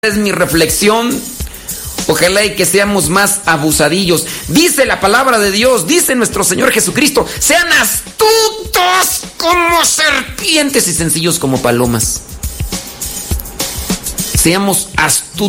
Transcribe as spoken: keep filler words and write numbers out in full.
Es mi reflexión. Ojalá y que seamos más abusadillos. Dice la palabra de Dios, dice nuestro Señor Jesucristo, sean astutos como serpientes y sencillos como palomas. Seamos astutos.